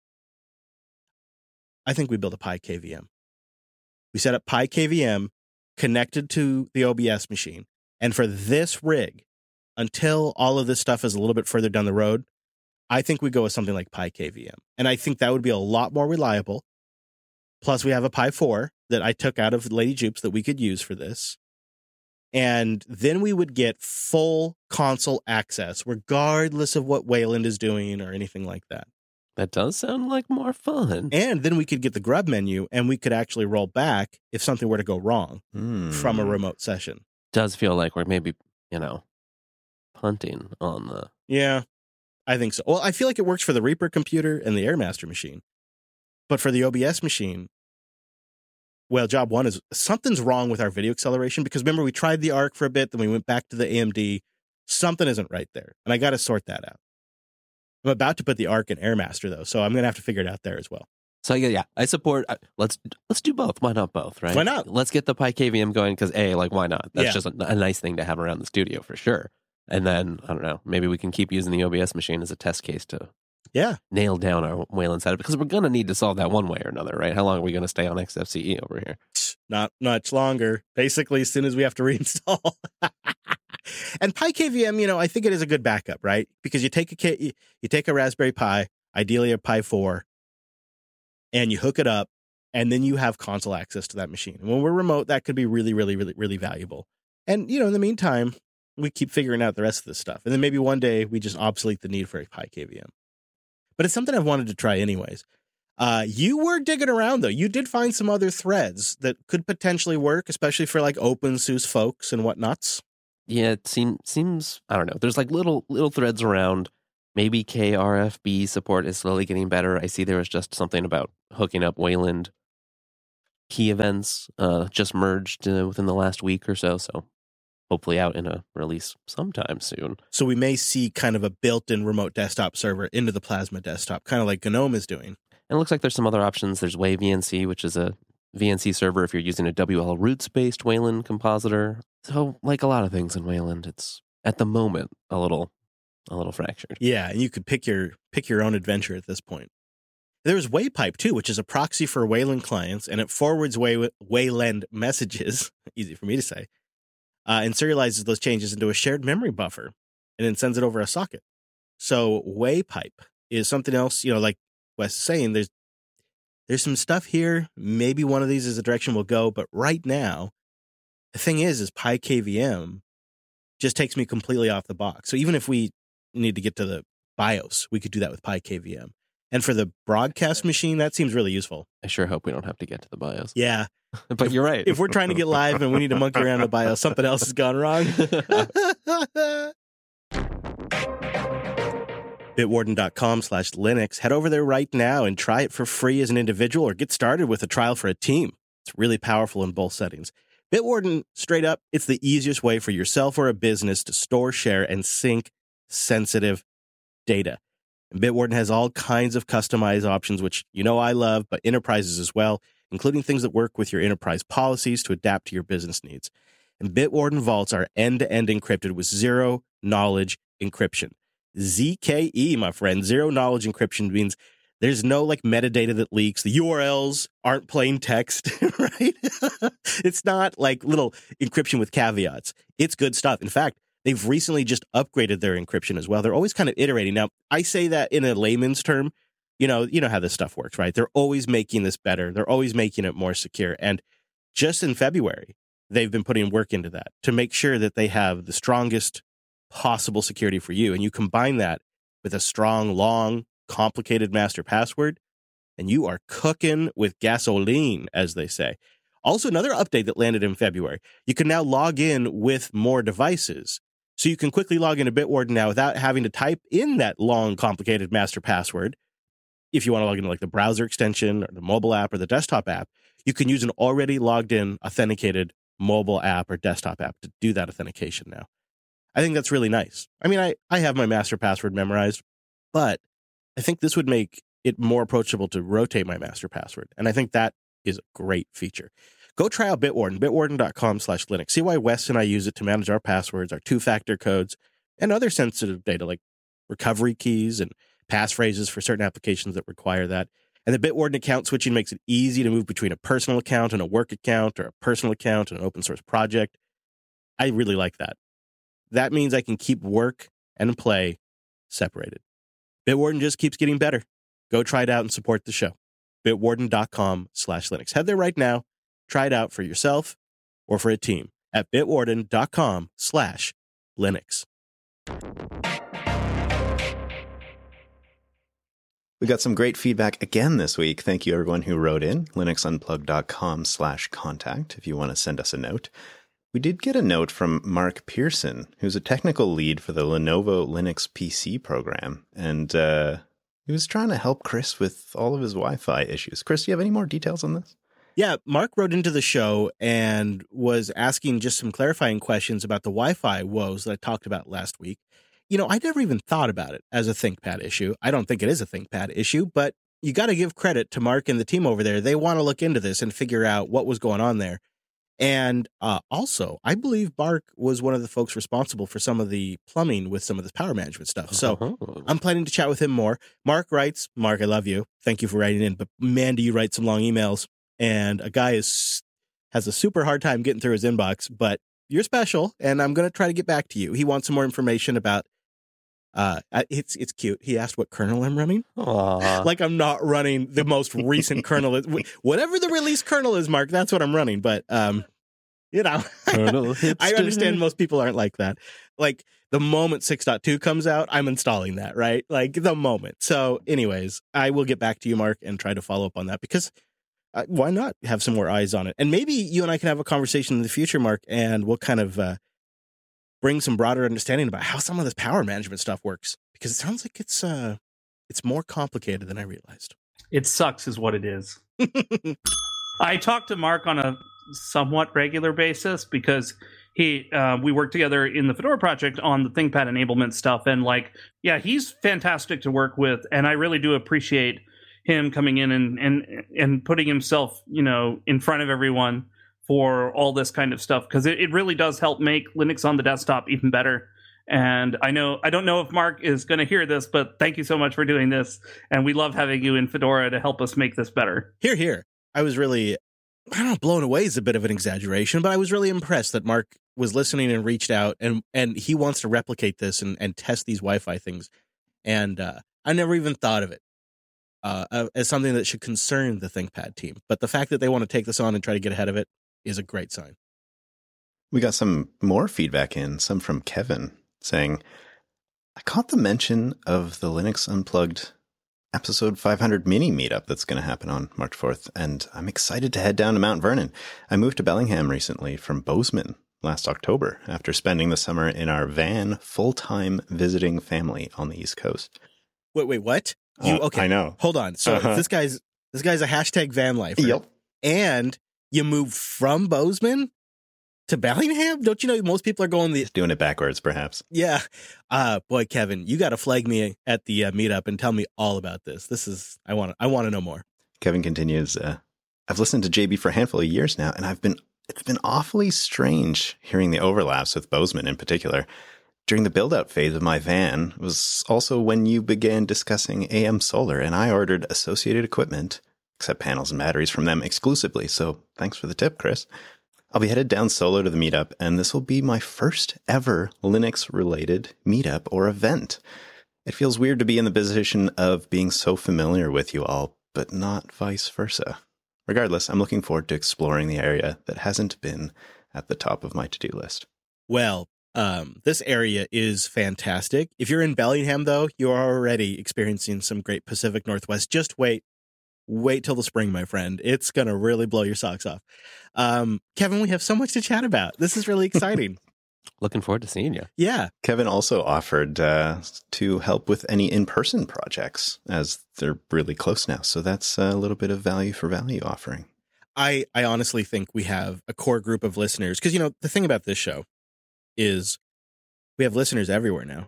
I think we build a Pi KVM. We set up Pi KVM connected to the OBS machine, and for this rig, until all of this stuff is a little bit further down the road, I think we go with something like Pi KVM. And I think that would be a lot more reliable. Plus, we have a Pi 4 that I took out of Lady Jupes that we could use for this. And then we would get full console access, regardless of what Wayland is doing or anything like that. That does sound like more fun. And then we could get the grub menu, and we could actually roll back if something were to go wrong from a remote session. Does feel like we're maybe, punting on the... Yeah, I think so. Well, I feel like it works for the Reaper computer and the Airmaster machine. But for the OBS machine, well, job one is something's wrong with our video acceleration, because remember, we tried the ARC for a bit, then we went back to the AMD. Something isn't right there, and I got to sort that out. I'm about to put the ARC in Airmaster, though, so I'm going to have to figure it out there as well. So, yeah, I support... Let's do both. Why not both, right? Why not? Let's get the Pi KVM going, because why not? That's just a nice thing to have around the studio, for sure. And then, I don't know, maybe we can keep using the OBS machine as a test case to nail down our Wayland setup, because we're going to need to solve that one way or another, right? How long are we going to stay on XFCE over here? Not much longer. Basically, as soon as we have to reinstall. And Pi KVM, I think it is a good backup, right? Because you take a Raspberry Pi, ideally a Pi 4, and you hook it up, and then you have console access to that machine. And when we're remote, that could be really, really, really, really valuable. And, in the meantime, we keep figuring out the rest of this stuff. And then maybe one day we just obsolete the need for a Pi KVM. But it's something I've wanted to try anyways. You were digging around, though. You did find some other threads that could potentially work, especially for like OpenSUSE folks and whatnots. Yeah, it seems I don't know. There's like little threads around. Maybe KRFB support is slowly getting better. I see there was just something about hooking up Wayland key events just merged within the last week or so. So hopefully out in a release sometime soon. So we may see kind of a built-in remote desktop server into the Plasma desktop, kind of like GNOME is doing. And it looks like there's some other options. There's WayVNC, which is a VNC server if you're using a WL Roots-based Wayland compositor. So like a lot of things in Wayland, it's at the moment a little fractured. Yeah, and you could pick your own adventure at this point. There's Waypipe too, which is a proxy for Wayland clients, and it forwards Wayland messages, easy for me to say, and serializes those changes into a shared memory buffer, and then sends it over a socket. So Waypipe is something else, like Wes is saying, there's some stuff here. Maybe one of these is the direction we'll go, but right now, the thing is PyKVM just takes me completely off the box. So even if we need to get to the BIOS, we could do that with PyKVM. And for the broadcast machine, that seems really useful. I sure hope we don't have to get to the BIOS. Yeah. But you're right. If we're trying to get live and we need to monkey around the BIOS, something else has gone wrong. Bitwarden.com/Linux. Head over there right now and try it for free as an individual or get started with a trial for a team. It's really powerful in both settings. Bitwarden, straight up, it's the easiest way for yourself or a business to store, share, and sync sensitive data. And Bitwarden has all kinds of customized options, which I love, but enterprises as well, including things that work with your enterprise policies to adapt to your business needs. And Bitwarden vaults are end-to-end encrypted with zero-knowledge encryption. ZKE, my friend. Zero-knowledge encryption means there's no metadata that leaks. The URLs aren't plain text, right? It's not like little encryption with caveats. It's good stuff. In fact, they've recently just upgraded their encryption as well. They're always kind of iterating. Now, I say that in a layman's term. You know how this stuff works, right? They're always making this better. They're always making it more secure. And just in February, they've been putting work into that to make sure that they have the strongest possible security for you. And you combine that with a strong, long, complicated master password, and you are cooking with gasoline, as they say. Also, another update that landed in February, you can now log in with more devices. So you can quickly log into Bitwarden now without having to type in that long, complicated master password. If you want to log into the browser extension or the mobile app or the desktop app, you can use an already logged in authenticated mobile app or desktop app to do that authentication now. I think that's really nice. I mean, I have my master password memorized, but I think this would make it more approachable to rotate my master password. And I think that is a great feature. Go try out Bitwarden, bitwarden.com/Linux. See why Wes and I use it to manage our passwords, our two-factor codes, and other sensitive data like recovery keys and passphrases for certain applications that require that. And the Bitwarden account switching makes it easy to move between a personal account and a work account, or a personal account and an open source project. I really like that. That means I can keep work and play separated. Bitwarden just keeps getting better. Go try it out and support the show. Bitwarden.com/Linux. Head there right now. Try it out for yourself or for a team at bitwarden.com/Linux. We got some great feedback again this week. Thank you, everyone who wrote in. linuxunplugged.com/contact if you want to send us a note. We did get a note from Mark Pearson, who's a technical lead for the Lenovo Linux PC program. And he was trying to help Chris with all of his Wi-Fi issues. Chris, do you have any more details on this? Yeah, Mark wrote into the show and was asking just some clarifying questions about the Wi-Fi woes that I talked about last week. I never even thought about it as a ThinkPad issue. I don't think it is a ThinkPad issue, but you got to give credit to Mark and the team over there. They want to look into this and figure out what was going on there. And also, I believe Mark was one of the folks responsible for some of the plumbing with some of this power management stuff. So I'm planning to chat with him more. Mark writes, Mark, I love you. Thank you for writing in. But man, do you write some long emails. And a guy has a super hard time getting through his inbox. But you're special, and I'm going to try to get back to you. He wants some more information about it's cute. He asked what kernel I'm running. Aww. Like I'm not running the most recent kernel. Whatever the release kernel is, Mark, that's what I'm running. But You know, Kernel I hipster. understand most people aren't like that. Like the moment 6.2 comes out, I'm installing that, right? Like the moment. So anyways, I will get back to you, Mark, and try to follow up on that because why not have some more eyes on it? And maybe you and I can have a conversation in the future, Mark, and we'll kind of bring some broader understanding about how some of this power management stuff works because it sounds like it's more complicated than I realized. It sucks is what it is. I talk to Mark on a somewhat regular basis because we work together in the Fedora project on the ThinkPad enablement stuff. And he's fantastic to work with. And I really do appreciate him coming in and putting himself, in front of everyone for all this kind of stuff. Because it really does help make Linux on the desktop even better. And I don't know if Mark is going to hear this, but thank you so much for doing this. And we love having you in Fedora to help us make this better. Hear, hear. I was really, I don't know, blown away is a bit of an exaggeration, but I was really impressed that Mark was listening and reached out and he wants to replicate this and test these Wi-Fi things. And I never even thought of it as something that should concern the ThinkPad team. But the fact that they want to take this on and try to get ahead of it is a great sign. We got some more feedback in, some from Kevin, saying, I caught the mention of the Linux Unplugged episode 500 mini meetup that's going to happen on March 4th, and I'm excited to head down to Mount Vernon. I moved to Bellingham recently from Bozeman last October after spending the summer in our van full-time visiting family on the East Coast. Wait, what? Okay. I know. Hold on. So this guy's a hashtag van lifer. Yep. And you moved from Bozeman to Bellingham? Don't you know most people are going doing it backwards, perhaps? Yeah. Boy, Kevin, you got to flag me at the meetup and tell me all about this. I want to know more. Kevin continues, I've listened to JB for a handful of years now, and it's been awfully strange hearing the overlaps with Bozeman in particular. During the build-out phase of my van was also when you began discussing AM Solar, and I ordered associated equipment, except panels and batteries, from them exclusively. So thanks for the tip, Chris. I'll be headed down solo to the meetup, and this will be my first ever Linux-related meetup or event. It feels weird to be in the position of being so familiar with you all, but not vice versa. Regardless, I'm looking forward to exploring the area that hasn't been at the top of my to-do list. Well, this area is fantastic. If you're in Bellingham, though, you're already experiencing some great Pacific Northwest. Just wait till the spring, my friend. It's going to really blow your socks off. Kevin, we have so much to chat about. This is really exciting. Looking forward to seeing you. Yeah. Kevin also offered to help with any in-person projects as they're really close now. So that's a little bit of value for value offering. I honestly think we have a core group of listeners because, the thing about this show is we have listeners everywhere now,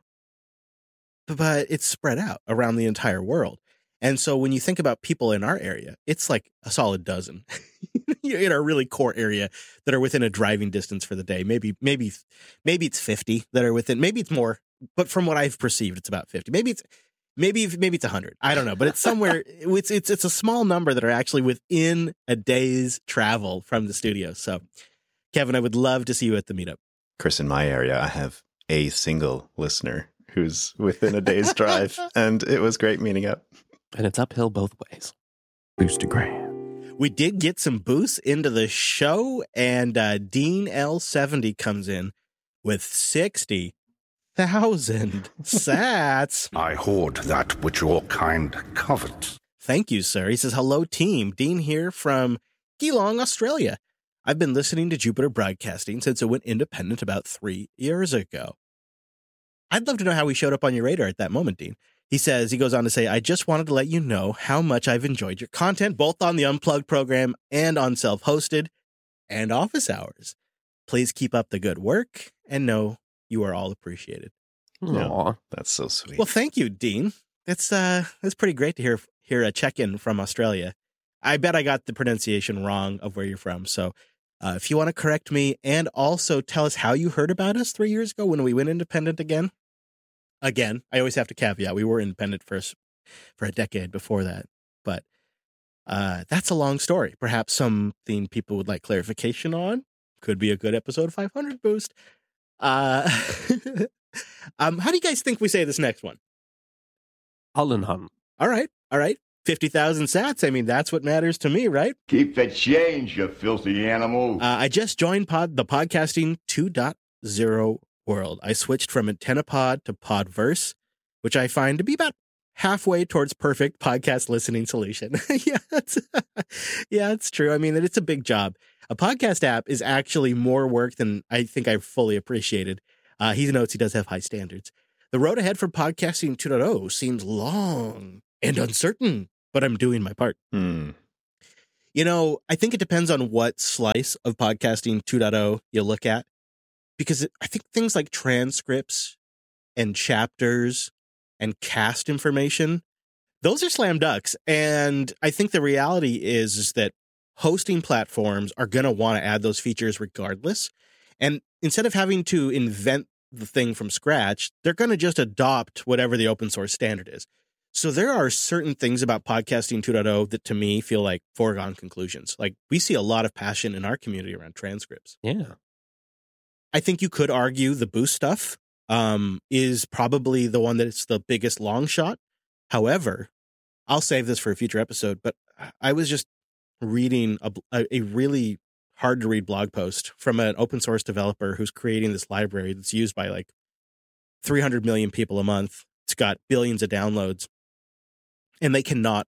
but it's spread out around the entire world. And so when you think about people in our area, it's like a solid dozen in our really core area that are within a driving distance for the day. Maybe it's 50 that are within, maybe it's more, but from what I've perceived, it's about 50. Maybe it's 100. I don't know, but it's somewhere, it's a small number that are actually within a day's travel from the studio. So Kevin, I would love to see you at the meetup. Chris, in my area, I have a single listener who's within a day's drive, and it was great meeting up. And it's uphill both ways. Boostagram. We did get some boosts into the show, and Dean L70 comes in with 60,000 sats. I hoard that which your kind covets. Thank you, sir. He says, hello, team. Dean here from Geelong, Australia. I've been listening to Jupiter Broadcasting since it went independent about 3 years ago. I'd love to know how we showed up on your radar at that moment, Dean. He goes on to say, I just wanted to let you know how much I've enjoyed your content, both on the Unplugged program and on self-hosted and office hours. Please keep up the good work and know you are all appreciated. Aw. That's so sweet. Well, thank you, Dean. That's pretty great to hear a check-in from Australia. I bet I got the pronunciation wrong of where you're from. So if you want to correct me and also tell us how you heard about us 3 years ago when we went independent again. Again, I always have to caveat, we were independent for a decade before that. But that's a long story. Perhaps something people would like clarification on. Could be a good episode 500 boost. How do you guys think we say this next one? Hollenham. All right. 50,000 sats. I mean, that's what matters to me, right? Keep the change, you filthy animal. I just joined the Podcasting 2.0 world. I switched from AntennaPod to Podverse, which I find to be about halfway towards perfect podcast listening solution. Yeah, it's true. I mean, it's a big job. A podcast app is actually more work than I think I fully appreciated. He notes he does have high standards. The road ahead for Podcasting 2.0 seems long and uncertain, but I'm doing my part. You know, I think it depends on what slice of Podcasting 2.0 you look at, because I think things like transcripts and chapters and cast information, those are slam ducks. And I think the reality is that hosting platforms are going to want to add those features regardless. And instead of having to invent the thing from scratch, they're going to just adopt whatever the open source standard is. So there are certain things about Podcasting 2.0 that to me feel like foregone conclusions. Like, we see a lot of passion in our community around transcripts. Yeah. I think you could argue the boost stuff is probably the one that's the biggest long shot. However, I'll save this for a future episode, but I was just reading a really hard to read blog post from an open source developer who's creating this library that's used by like 300 million people a month. It's got billions of downloads, and they cannot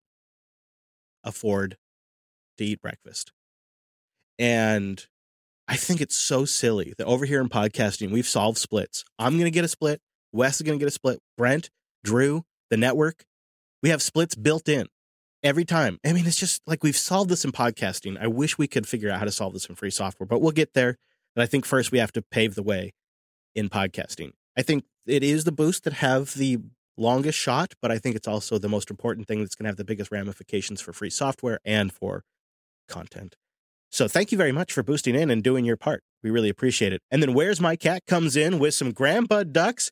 afford to eat breakfast. And I think it's so silly that over here in podcasting, we've solved splits. I'm going to get a split. Wes is going to get a split. Brent, Drew, the network, we have splits built in every time. I mean, it's just like we've solved this in podcasting. I wish we could figure out how to solve this in free software, but we'll get there. But I think first we have to pave the way in podcasting. I think it is the boost that have the longest shot, but I think it's also the most important thing that's going to have the biggest ramifications for free software and for content. So thank you very much for boosting in and doing your part. We really appreciate it. And then Where's My Cat comes in with some Grandpa Ducks,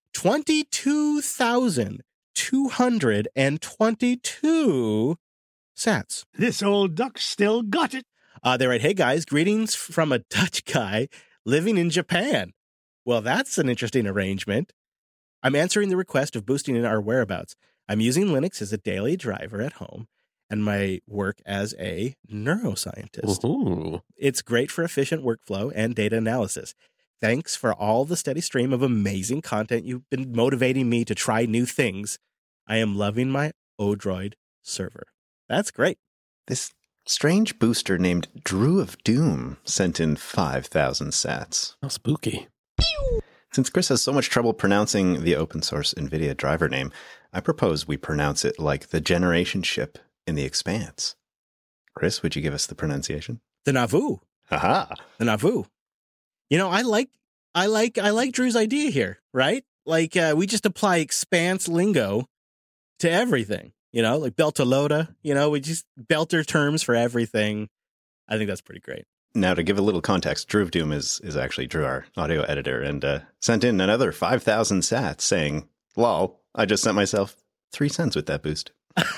22,222 sats. This old duck still got it. They write, hey guys, greetings from a Dutch guy living in Japan. Well, that's an interesting arrangement. I'm answering the request of boosting in our whereabouts. I'm using Linux as a daily driver at home and my work as a neuroscientist. Ooh. It's great for efficient workflow and data analysis. Thanks for all the steady stream of amazing content. You've been motivating me to try new things. I am loving my Odroid server. That's great. This strange booster named Drew of Doom sent in 5,000 sats. How spooky. Since Chris has so much trouble pronouncing the open source NVIDIA driver name, I propose we pronounce it like the generation ship in The Expanse. Chris, would you give us the pronunciation? The Nauvoo. Aha! The Nauvoo. You know, I like Drew's idea here, right? Like, we just apply Expanse lingo to everything, you know, like Beltalowda, you know, we just belter terms for everything. I think that's pretty great. Now, to give a little context, Drew of Doom is actually Drew, our audio editor, and sent in another 5,000 sats saying, lol, I just sent myself 3 cents with that boost.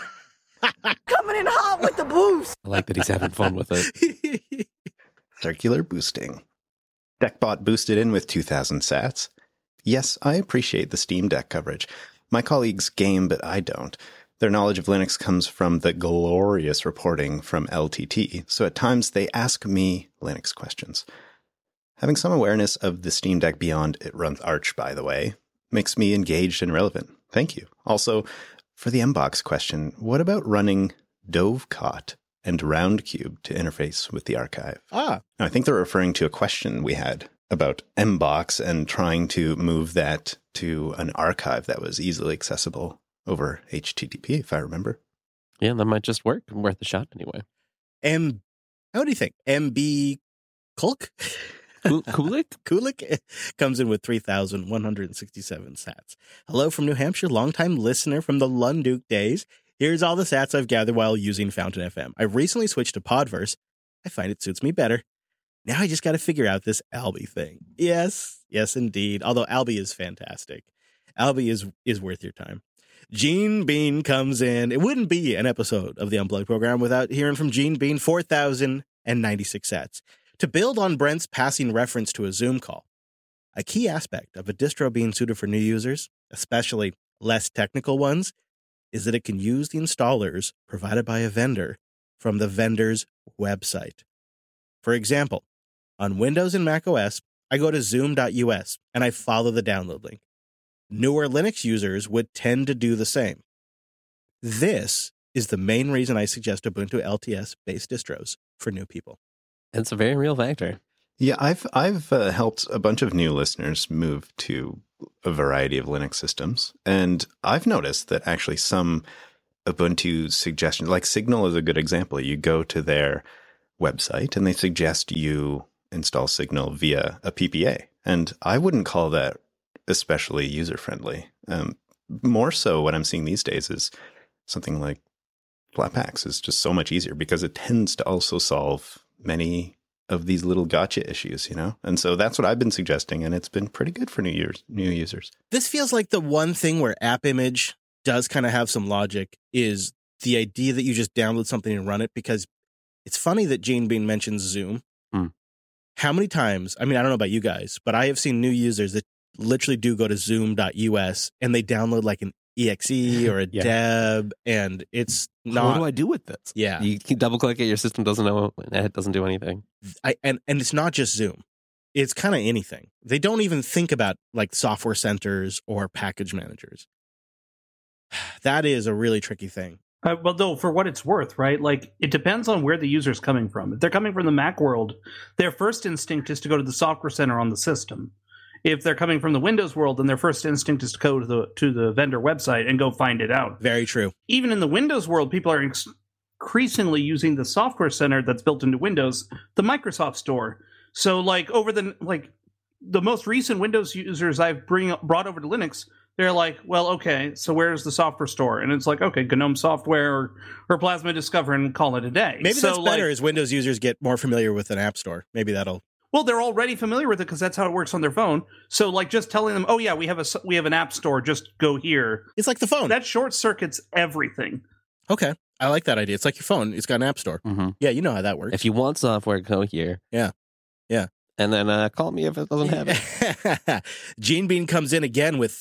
Coming in hot with the boost. I like that he's having fun with it. Circular boosting. Deckbot boosted in with 2,000 sats. Yes, I appreciate the Steam Deck coverage. My colleagues game, but I don't. Their knowledge of Linux comes from the glorious reporting from LTT, so at times they ask me Linux questions. Having some awareness of the Steam Deck beyond it runs Arch, by the way, makes me engaged and relevant. Thank you. Also, for the Mbox question, what about running Dovecot and Roundcube to interface with the archive? Ah. I think they're referring to a question we had about Mbox and trying to move that to an archive that was easily accessible over HTTP, if I remember. Yeah, that might just work. Worth a shot anyway. How do you think? MB Kulk? Kulik comes in with 3,167 sats. Hello from New Hampshire, longtime listener from the Lunduke days. Here's all the sats I've gathered while using Fountain FM. I recently switched to Podverse. I find it suits me better. Now I just got to figure out this Alby thing. Yes, indeed. Although Alby is fantastic. Alby is worth your time. Gene Bean comes in. It wouldn't be an episode of the Unplugged program without hearing from Gene Bean, 4,096 sats. To build on Brent's passing reference to a Zoom call, a key aspect of a distro being suited for new users, especially less technical ones, is that it can use the installers provided by a vendor from the vendor's website. For example, on Windows and Mac OS, I go to zoom.us and I follow the download link. Newer Linux users would tend to do the same. This is the main reason I suggest Ubuntu LTS-based distros for new people. It's a very real factor. Yeah, I've helped a bunch of new listeners move to a variety of Linux systems, and I've noticed that actually some Ubuntu suggestions, like Signal is a good example. You go to their website and they suggest you install Signal via a PPA, and I wouldn't call that especially user-friendly. More so what I'm seeing these days is something like Flatpaks is just so much easier because it tends to also solve many of these little gotcha issues, you know? And so that's what I've been suggesting, and it's been pretty good for new users. This feels like the one thing where AppImage does kind of have some logic is the idea that you just download something and run it, because it's funny that Gene Bean mentions Zoom. How many times, I mean, I don't know about you guys, but I have seen new users that literally do go to zoom.us and they download like an exe or a deb, and it's not. What do I do with this? Yeah. You keep double click it, your system doesn't know, it doesn't do anything. And it's not just Zoom. It's kind of anything. They don't even think about like software centers or package managers. That is a really tricky thing. Well, though, for what it's worth, right? Like, it depends on where the user's coming from. If they're coming from the Mac world, their first instinct is to go to the software center on the system. If they're coming from the Windows world, then their first instinct is to go to the vendor website and go find it out. Very true. Even in the Windows world, people are increasingly using the software center that's built into Windows, the Microsoft Store. So, like, the most recent Windows users I've brought over to Linux, they're like, well, okay, so where's the software store? And it's like, okay, GNOME Software or Plasma Discover, and call it a day. Maybe that's better as Windows users get more familiar with an app store. Maybe that'll... Well, they're already familiar with it because that's how it works on their phone. So, like, just telling them, oh, yeah, we have an app store, just go here. It's like the phone. That short circuits everything. Okay. I like that idea. It's like your phone. It's got an app store. Mm-hmm. Yeah, you know how that works. If you want software, go here. Yeah. And then call me if it doesn't have it. Gene Bean comes in again with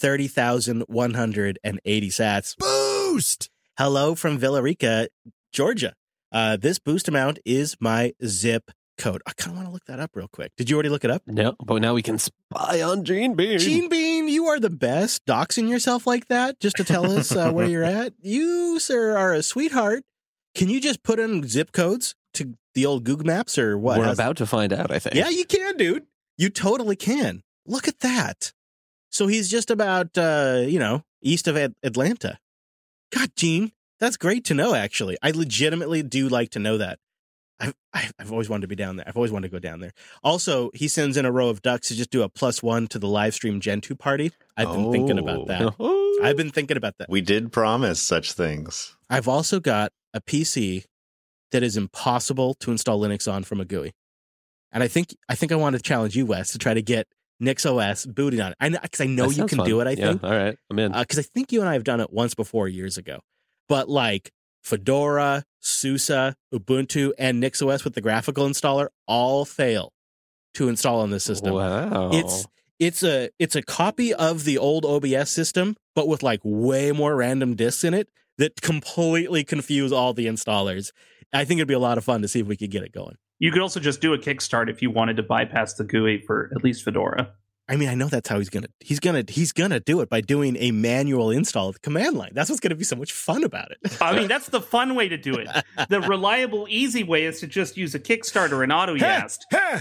30,180 sats. Boost! Hello from Villarica, Georgia. This boost amount is my zip code. I kind of want to look that up real quick. Did you already look it up? No, but now we can spy on Gene Bean. Gene Bean, you are the best. Doxing yourself like that just to tell us where you're at. You, sir, are a sweetheart. Can you just put in zip codes to the old Google Maps or what? We're about to find out, I think. Yeah, you can, dude. You totally can. Look at that. So he's just about, east of Atlanta. God, Gene, that's great to know, actually. I legitimately do like to know that. I've always wanted to be down there. I've always wanted to go down there. Also, he sends in a row of ducks to just do a +1 to the live stream Gentoo party. I've been thinking about that. I've been thinking about that. We did promise such things. I've also got a PC that is impossible to install Linux on from a GUI. And I think I want to challenge you, Wes, to try to get NixOS booted on it. Because I know you can do it, I think. All right, I'm in. Because I think you and I have done it once before years ago. But like Fedora, SUSE, Ubuntu, and NixOS with the graphical installer all fail to install on this system. Wow. It's a copy of the old OBS system, but with like way more random disks in it that completely confuse all the installers. I think it'd be a lot of fun to see if we could get it going. You could also just do a Kickstart if you wanted to bypass the GUI for at least Fedora. I mean, I know that's how he's gonna do it by doing a manual install of the command line. That's what's gonna be so much fun about it. I mean, that's the fun way to do it. The reliable, easy way is to just use a Kickstart or an AutoYast.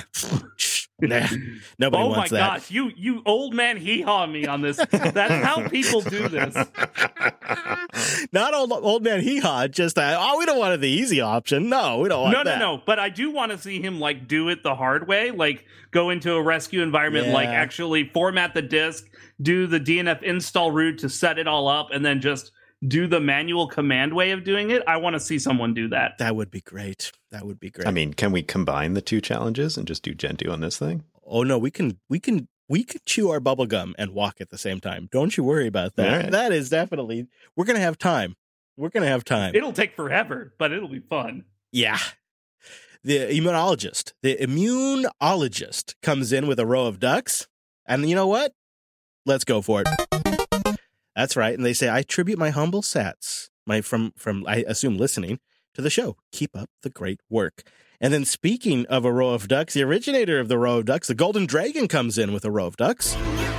Nah, nobody oh wants my that. gosh, you old man hee-haw me on this. That's how people do this. Not old man hee-haw, just we don't want the easy option. No, we don't want that. No. But I do want to see him like do it the hard way, like go into a rescue environment, like actually format the disk, do the DNF install root to set it all up, and then just do the manual command way of doing it. I want to see someone do that. That would be great. I mean, can we combine the two challenges and just do Gentoo on this thing? Oh no, we can chew our bubble gum and walk at the same time. Don't you worry about that. Right. That is definitely, we're going to have time. It'll take forever, but it'll be fun. Yeah. The immunologist comes in with a row of ducks, and you know what? Let's go for it. That's right. And they say, I attribute my humble sats, from I assume listening to the show. Keep up the great work. And then speaking of a row of ducks, the originator of the row of ducks, the Golden Dragon, comes in with a row of ducks.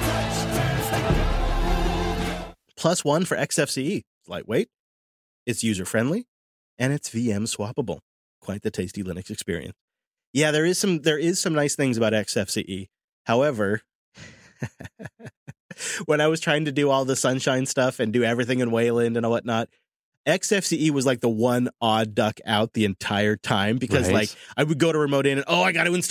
+1 for XFCE. It's lightweight, it's user-friendly, and it's VM swappable. Quite the tasty Linux experience. Yeah, there is some nice things about XFCE. However, when I was trying to do all the Sunshine stuff and do everything in Wayland and whatnot, XFCE was like the one odd duck out the entire time because Right. like I would go to remote in and I got to install